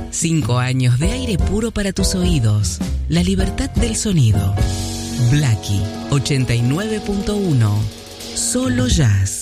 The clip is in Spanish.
5 años de aire puro para tus oídos. La libertad del sonido. Blackie 89.1. Solo jazz.